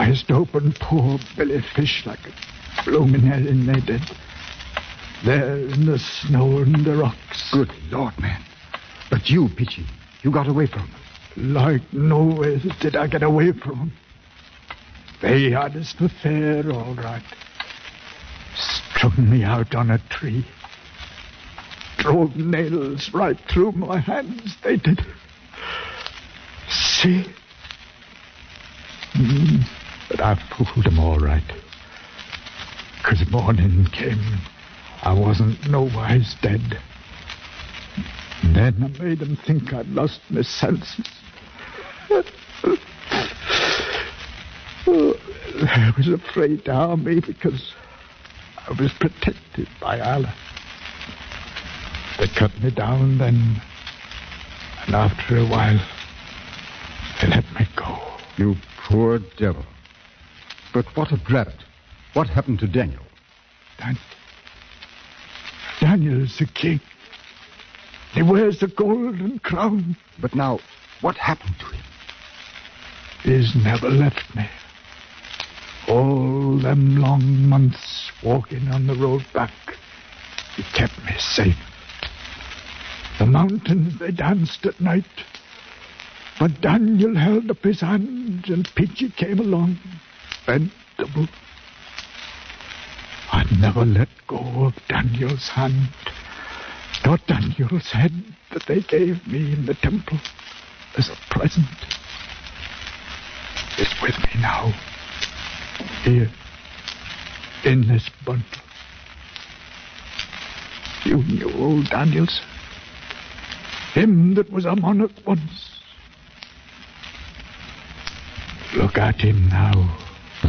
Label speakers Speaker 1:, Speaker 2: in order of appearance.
Speaker 1: eyes to open poor Billy Fish like a blooming hell in their dead. There in the snow and the rocks.
Speaker 2: Good Lord, man. But you, Peachy, you got away from them.
Speaker 1: Like nowhere did I get away from them. They had us for fair, all right. Strung me out on a tree. Drove nails right through my hands, they did. See? But I fooled them all right. 'Cause morning came, I wasn't nowise dead. And then I made them think I'd lost my senses. They was afraid to harm me because I was protected by Allah. They cut me down then, and after a while, they let me go.
Speaker 2: You poor devil. But what of Dravit? What happened to Daniel?
Speaker 1: Daniel's the king. He wears the golden crown.
Speaker 2: But now, what happened to him?
Speaker 1: He's never left me. All them long months walking on the road back, he kept me safe. The mountains, they danced at night. But Daniel held up his hand and Peachy came along, bent double. I never let go of Daniel's hand, nor Daniel's head that they gave me in the temple as a present. It's with me now, here, in this bundle. You knew old Daniel, sir. Him that was a monarch once. Look at him now.